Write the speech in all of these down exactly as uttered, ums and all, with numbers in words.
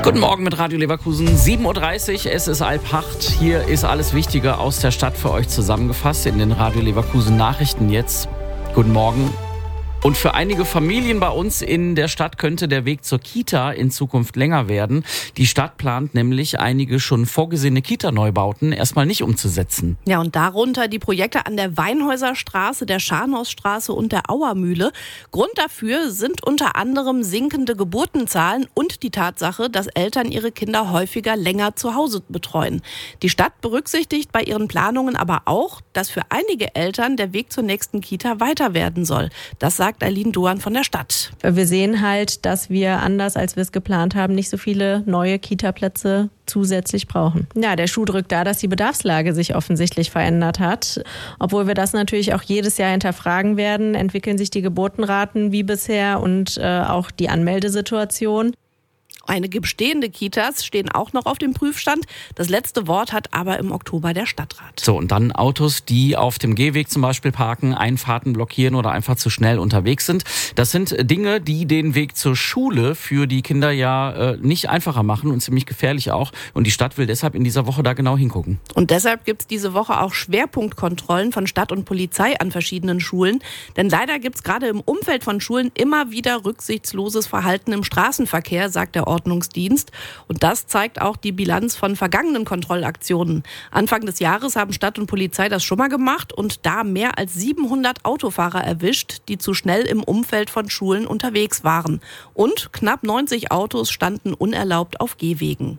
Guten Morgen mit Radio Leverkusen, sieben Uhr dreißig, es ist halb acht. Hier ist alles Wichtige aus der Stadt für euch zusammengefasst in den Radio Leverkusen Nachrichten jetzt. Guten Morgen. Und für einige Familien bei uns in der Stadt könnte der Weg zur Kita in Zukunft länger werden. Die Stadt plant nämlich, einige schon vorgesehene Kita-Neubauten erstmal nicht umzusetzen. Ja, und darunter die Projekte an der Weinhäuserstraße, der Scharnhausstraße und der Auermühle. Grund dafür sind unter anderem sinkende Geburtenzahlen und die Tatsache, dass Eltern ihre Kinder häufiger länger zu Hause betreuen. Die Stadt berücksichtigt bei ihren Planungen aber auch, dass für einige Eltern der Weg zur nächsten Kita weiter werden soll. Das sagt Aline Doan von der Stadt. Wir sehen halt, dass wir anders als wir es geplant haben, nicht so viele neue Kita-Plätze zusätzlich brauchen. Ja, der Schuh drückt da, dass die Bedarfslage sich offensichtlich verändert hat. Obwohl wir das natürlich auch jedes Jahr hinterfragen werden, entwickeln sich die Geburtenraten wie bisher und äh, auch die Anmeldesituation. Einige bestehende Kitas stehen auch noch auf dem Prüfstand. Das letzte Wort hat aber im Oktober der Stadtrat. So, und dann Autos, die auf dem Gehweg zum Beispiel parken, Einfahrten blockieren oder einfach zu schnell unterwegs sind. Das sind Dinge, die den Weg zur Schule für die Kinder ja äh, nicht einfacher machen und ziemlich gefährlich auch. Und die Stadt will deshalb in dieser Woche da genau hingucken. Und deshalb gibt es diese Woche auch Schwerpunktkontrollen von Stadt und Polizei an verschiedenen Schulen. Denn leider gibt es gerade im Umfeld von Schulen immer wieder rücksichtsloses Verhalten im Straßenverkehr, sagt der Ordnungsdienst. Und das zeigt auch die Bilanz von vergangenen Kontrollaktionen. Anfang des Jahres haben Stadt und Polizei das schon mal gemacht und da mehr als siebenhundert Autofahrer erwischt, die zu schnell im Umfeld von Schulen unterwegs waren. Und knapp neunzig Autos standen unerlaubt auf Gehwegen.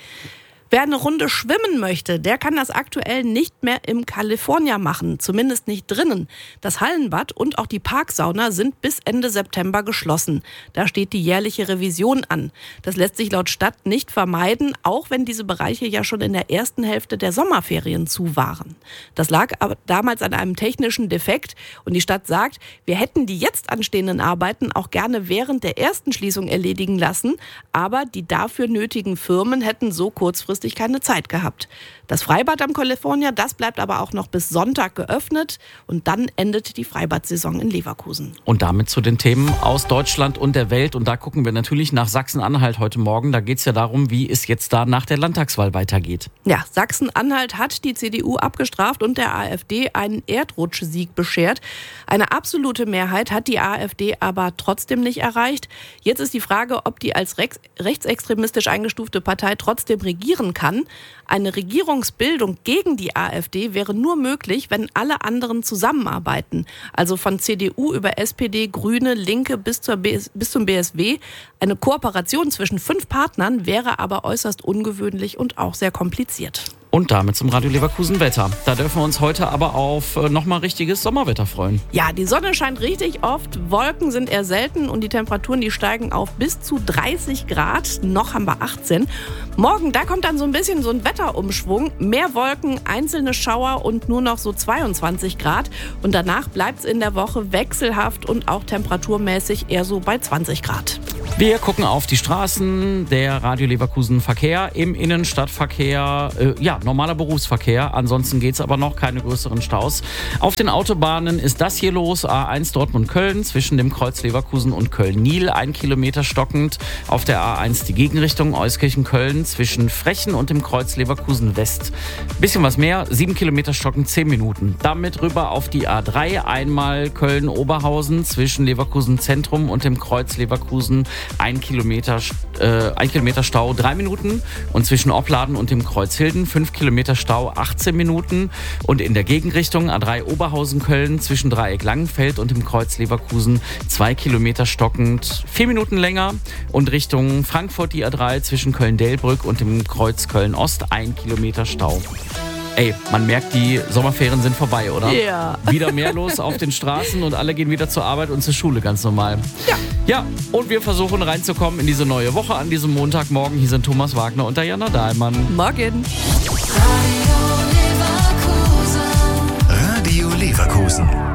Wer eine Runde schwimmen möchte, der kann das aktuell nicht mehr im California machen, zumindest nicht drinnen. Das Hallenbad und auch die Parksauna sind bis Ende September geschlossen. Da steht die jährliche Revision an. Das lässt sich laut Stadt nicht vermeiden, auch wenn diese Bereiche ja schon in der ersten Hälfte der Sommerferien zu waren. Das lag aber damals an einem technischen Defekt und die Stadt sagt, wir hätten die jetzt anstehenden Arbeiten auch gerne während der ersten Schließung erledigen lassen, aber die dafür nötigen Firmen hätten so kurzfristig keine Zeit gehabt. Das Freibad am California, das bleibt aber auch noch bis Sonntag geöffnet und dann endet die Freibad-Saison in Leverkusen. Und damit zu den Themen aus Deutschland und der Welt. Und da gucken wir natürlich nach Sachsen-Anhalt heute Morgen. Da geht es ja darum, wie es jetzt da nach der Landtagswahl weitergeht. Ja, Sachsen-Anhalt hat die C D U abgestraft und der AfD einen Erdrutschsieg beschert. Eine absolute Mehrheit hat die AfD aber trotzdem nicht erreicht. Jetzt ist die Frage, ob die als rechts- rechtsextremistisch eingestufte Partei trotzdem regieren kann. Eine Regierungsbildung gegen die AfD wäre nur möglich, wenn alle anderen zusammenarbeiten. Also von C D U über S P D, Grüne, Linke bis, zur B S, bis zum B S W. Eine Kooperation zwischen fünf Partnern wäre aber äußerst ungewöhnlich und auch sehr kompliziert. Und damit zum Radio Leverkusen Wetter. Da dürfen wir uns heute aber auf nochmal richtiges Sommerwetter freuen. Ja, die Sonne scheint richtig oft, Wolken sind eher selten und die Temperaturen, die steigen auf bis zu dreißig Grad. Noch haben wir achtzehn. Morgen, da kommt dann so ein bisschen so ein Wetterumschwung. Mehr Wolken, einzelne Schauer und nur noch so zweiundzwanzig Grad. Und danach bleibt es in der Woche wechselhaft und auch temperaturmäßig eher so bei zwanzig Grad. Wir gucken auf die Straßen, der Radio Leverkusen Verkehr im Innenstadtverkehr, äh, ja, normaler Berufsverkehr. Ansonsten geht es aber noch, keine größeren Staus. Auf den Autobahnen ist das hier los, A eins Dortmund-Köln zwischen dem Kreuz Leverkusen und Köln-Niel, ein Kilometer stockend. Auf der A eins die Gegenrichtung Euskirchen-Köln zwischen Frechen und dem Kreuz Leverkusen-West. Bisschen was mehr, sieben Kilometer stockend, zehn Minuten. Damit rüber auf die A drei, einmal Köln-Oberhausen zwischen Leverkusen-Zentrum und dem Kreuz Leverkusen. Ein Kilometer, äh, ein Kilometer Stau, drei Minuten. Und zwischen Opladen und dem Kreuz Hilden, fünf Kilometer Stau, achtzehn Minuten. Und in der Gegenrichtung A drei Oberhausen-Köln zwischen Dreieck Langenfeld und dem Kreuz Leverkusen, zwei Kilometer stockend, vier Minuten länger. Und Richtung Frankfurt die A drei zwischen Köln-Delbrück und dem Kreuz Köln-Ost, ein Kilometer Stau. Ey, man merkt, die Sommerferien sind vorbei, oder? Ja. Wieder mehr los auf den Straßen und alle gehen wieder zur Arbeit und zur Schule, ganz normal. Ja. Ja, und wir versuchen reinzukommen in diese neue Woche an diesem Montagmorgen. Hier sind Thomas Wagner und Diana Dahlmann. Morgen. Radio Leverkusen.